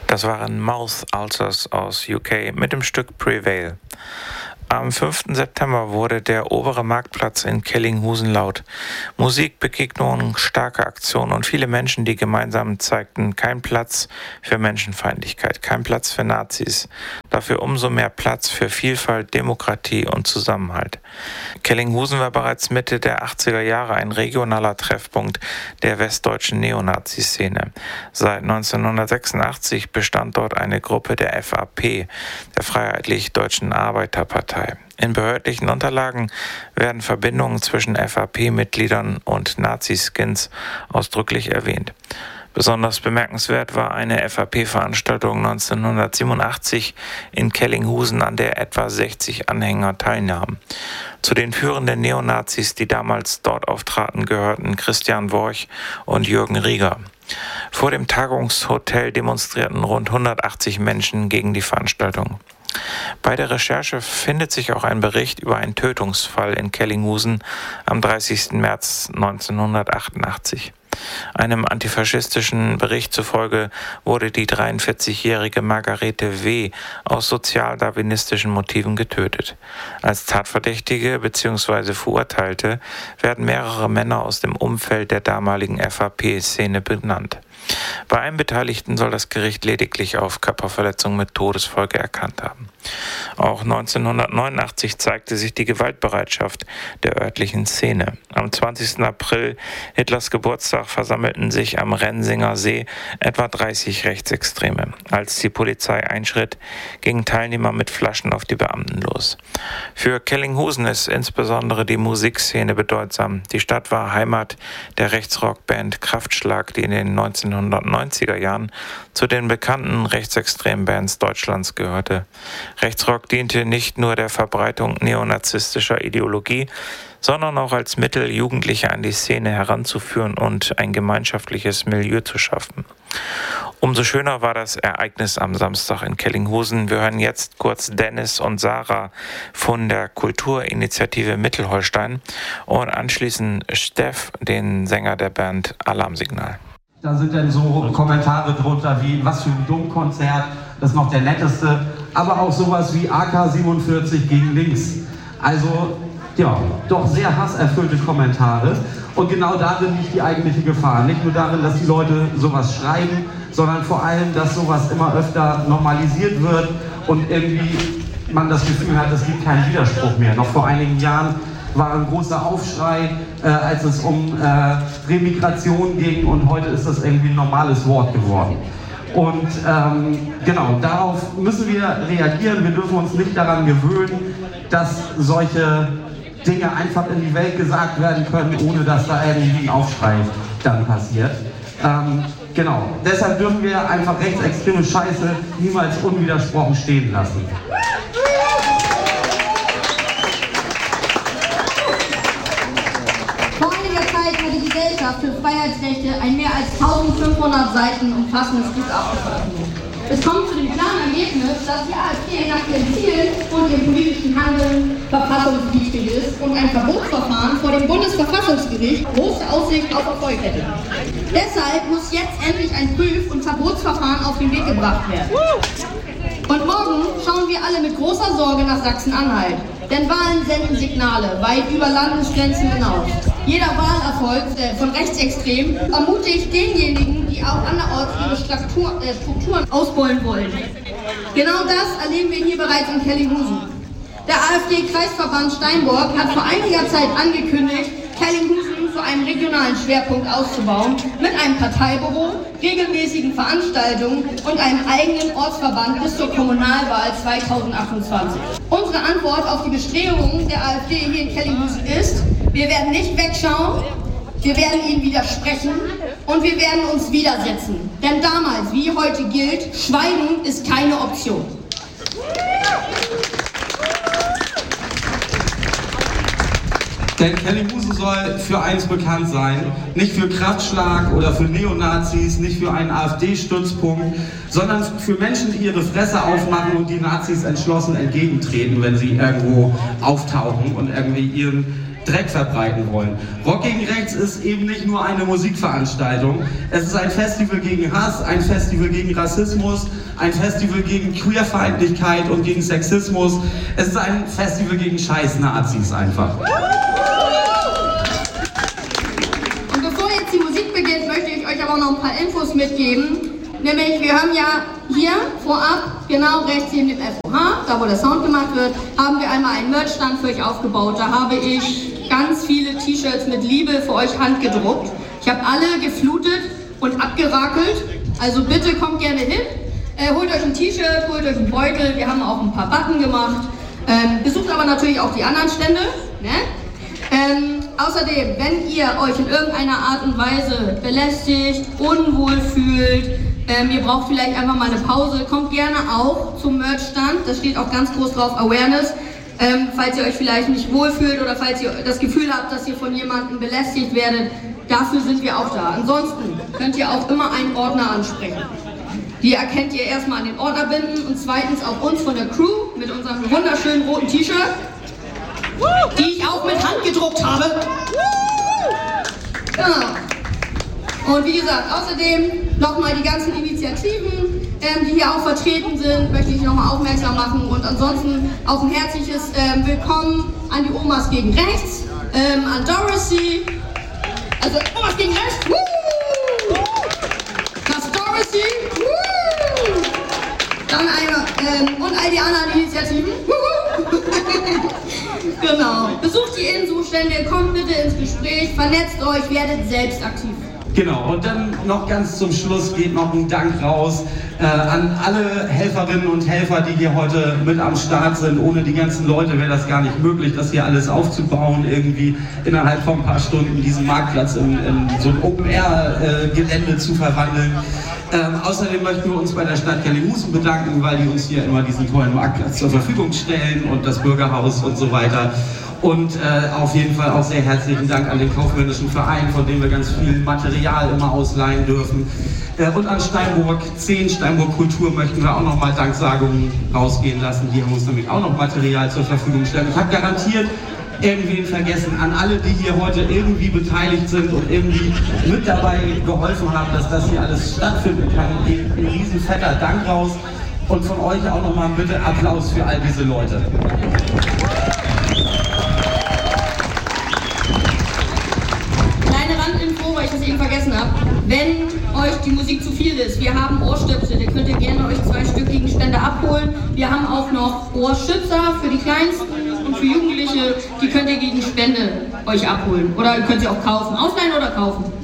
Das waren Mouth Ulcers aus UK mit dem Stück Prevail. Am 5. September wurde der obere Marktplatz in Kellinghusen laut. Musik, Begegnungen, starke Aktionen und viele Menschen, die gemeinsam zeigten, kein Platz für Menschenfeindlichkeit, kein Platz für Nazis, dafür umso mehr Platz für Vielfalt, Demokratie und Zusammenhalt. Kellinghusen war bereits Mitte der 80er Jahre ein regionaler Treffpunkt der westdeutschen Neonazi-Szene. Seit 1986 bestand dort eine Gruppe der FAP, der Freiheitlich-Deutschen Arbeiterpartei. In behördlichen Unterlagen werden Verbindungen zwischen FAP-Mitgliedern und Nazi-Skins ausdrücklich erwähnt. Besonders bemerkenswert war eine FAP-Veranstaltung 1987 in Kellinghusen, an der etwa 60 Anhänger teilnahmen. Zu den führenden Neonazis, die damals dort auftraten, gehörten Christian Worch und Jürgen Rieger. Vor dem Tagungshotel demonstrierten rund 180 Menschen gegen die Veranstaltung. Bei der Recherche findet sich auch ein Bericht über einen Tötungsfall in Kellinghusen am 30. März 1988. Einem antifaschistischen Bericht zufolge wurde die 43-jährige Margarete W. aus sozialdarwinistischen Motiven getötet. Als Tatverdächtige bzw. Verurteilte werden mehrere Männer aus dem Umfeld der damaligen FAP-Szene benannt. Bei einem Beteiligten soll das Gericht lediglich auf Körperverletzung mit Todesfolge erkannt haben. Auch 1989 zeigte sich die Gewaltbereitschaft der örtlichen Szene. Am 20. April, Hitlers Geburtstag, versammelten sich am Rensinger See etwa 30 Rechtsextreme. Als die Polizei einschritt, gingen Teilnehmer mit Flaschen auf die Beamten los. Für Kellinghusen ist insbesondere die Musikszene bedeutsam. Die Stadt war Heimat der Rechtsrockband Kraftschlag, die in den 1990er Jahren zu den bekannten rechtsextremen Bands Deutschlands gehörte. Rechtsrock diente nicht nur der Verbreitung neonazistischer Ideologie, sondern auch als Mittel, Jugendliche an die Szene heranzuführen und ein gemeinschaftliches Milieu zu schaffen. Umso schöner war das Ereignis am Samstag in Kellinghusen. Wir hören jetzt kurz Dennis und Sarah von der Kulturinitiative Mittelholstein und anschließend Steff, den Sänger der Band Alarmsignal. Da sind dann so Kommentare drunter wie, was für ein Dummkonzert, das ist noch der netteste, aber auch sowas wie AK-47 gegen links. Also, ja, doch sehr hasserfüllte Kommentare. Und genau darin liegt die eigentliche Gefahr. Nicht nur darin, dass die Leute sowas schreiben, sondern vor allem, dass sowas immer öfter normalisiert wird und irgendwie man das Gefühl hat, es gibt keinen Widerspruch mehr. Noch vor einigen Jahren war ein großer Aufschrei, als es um Remigration ging, und heute ist das irgendwie ein normales Wort geworden. Und genau, darauf müssen wir reagieren. Wir dürfen uns nicht daran gewöhnen, dass solche Dinge einfach in die Welt gesagt werden können, ohne dass da irgendwie ein Aufschrei dann passiert. Genau, deshalb dürfen wir einfach rechtsextreme Scheiße niemals unwidersprochen stehen lassen. Die Gesellschaft für Freiheitsrechte ein mehr als 1500 Seiten umfassendes Gutachten veröffentlicht. Es kommt zu dem klaren Ergebnis, dass die AfD nach ihren Zielen und ihrem politischen Handeln verfassungswidrig ist und ein Verbotsverfahren vor dem Bundesverfassungsgericht große Aussicht auf Erfolg hätte. Deshalb muss jetzt endlich ein Prüf- und Verbotsverfahren auf den Weg gebracht werden. Und morgen schauen wir alle mit großer Sorge nach Sachsen-Anhalt. Denn Wahlen senden Signale weit über Landesgrenzen hinaus. Jeder Wahlerfolg von Rechtsextremen ermutigt denjenigen, die auch anderorts ihre Strukturen ausbeulen wollen. Genau das erleben wir hier bereits in Kellinghusen. Der AfD-Kreisverband Steinburg hat vor einiger Zeit angekündigt, Kellinghusen zu einem regionalen Schwerpunkt auszubauen, mit einem Parteibüro, regelmäßigen Veranstaltungen und einem eigenen Ortsverband bis zur Kommunalwahl 2028. Unsere Antwort auf die Bestrebungen der AfD hier in Kellinghusen ist: Wir werden nicht wegschauen, wir werden ihnen widersprechen und wir werden uns widersetzen. Denn damals wie heute gilt, Schweigen ist keine Option. Denn Kellinghusen soll für eins bekannt sein, nicht für Kraftschlag oder für Neonazis, nicht für einen AfD-Stützpunkt, sondern für Menschen, die ihre Fresse aufmachen und die Nazis entschlossen entgegentreten, wenn sie irgendwo auftauchen und irgendwie ihren Dreck verbreiten wollen. Rock gegen Rechts ist eben nicht nur eine Musikveranstaltung. Es ist ein Festival gegen Hass, ein Festival gegen Rassismus, ein Festival gegen Queerfeindlichkeit und gegen Sexismus. Es ist ein Festival gegen Scheiß-Nazis einfach. Und bevor jetzt die Musik beginnt, möchte ich euch aber noch ein paar Infos mitgeben. Nämlich, wir haben ja hier vorab, genau rechts neben dem FOH, da wo der Sound gemacht wird, haben wir einmal einen Merchstand für euch aufgebaut. Da habe ich ganz viele T-Shirts mit Liebe für euch handgedruckt. Ich habe alle geflutet und abgerakelt, also bitte kommt gerne hin. Holt euch ein T-Shirt, holt euch einen Beutel, wir haben auch ein paar Button gemacht. Besucht aber natürlich auch die anderen Stände. Ne? Außerdem, wenn ihr euch in irgendeiner Art und Weise belästigt, unwohl fühlt, ihr braucht vielleicht einfach mal eine Pause, kommt gerne auch zum Merchstand, da steht auch ganz groß drauf Awareness, falls ihr euch vielleicht nicht wohlfühlt oder falls ihr das Gefühl habt, dass ihr von jemandem belästigt werdet, dafür sind wir auch da. Ansonsten könnt ihr auch immer einen Ordner ansprechen. Die erkennt ihr erstmal an den Ordnerbinden und zweitens auch uns von der Crew mit unserem wunderschönen roten T-Shirt, die ich auch mit Hand gedruckt habe. Genau. Und wie gesagt, außerdem nochmal die ganzen Initiativen, die hier auch vertreten sind, möchte ich nochmal aufmerksam machen. Und ansonsten auch ein herzliches Willkommen an die Omas gegen Rechts, an Dorothy, also Omas gegen Rechts, das Dorothy, dann und all die anderen Initiativen. Genau. Besucht die Innensuchstände, kommt bitte ins Gespräch, vernetzt euch, werdet selbst aktiv. Genau, und dann noch ganz zum Schluss geht noch ein Dank raus an alle Helferinnen und Helfer, die hier heute mit am Start sind. Ohne die ganzen Leute wäre das gar nicht möglich, das hier alles aufzubauen, irgendwie innerhalb von ein paar Stunden diesen Marktplatz in so ein Open-Air-Gelände zu verwandeln. Außerdem möchten wir uns bei der Stadt Kellinghusen bedanken, weil die uns hier immer diesen tollen Marktplatz zur Verfügung stellen und das Bürgerhaus und so weiter. Und auf jeden Fall auch sehr herzlichen Dank an den kaufmännischen Verein, von dem wir ganz viel Material immer ausleihen dürfen. Und an Steinburg 10, Steinburg Kultur möchten wir auch nochmal Danksagungen rausgehen lassen. Die haben uns nämlich auch noch Material zur Verfügung gestellt. Ich habe garantiert irgendwen vergessen. An alle, die hier heute irgendwie beteiligt sind und irgendwie mit dabei geholfen haben, dass das hier alles stattfinden kann, geht ein riesen fetter Dank raus. Und von euch auch nochmal bitte Applaus für all diese Leute. Randinfo, weil ich das eben vergessen habe. Wenn euch die Musik zu viel ist, wir haben Ohrstöpsel, ihr könnt gerne euch 2 Stück gegen Spende abholen. Wir haben auch noch Ohrschützer für die Kleinsten und für Jugendliche, die könnt ihr gegen Spende euch abholen. Oder ihr könnt sie auch kaufen, ausleihen oder kaufen.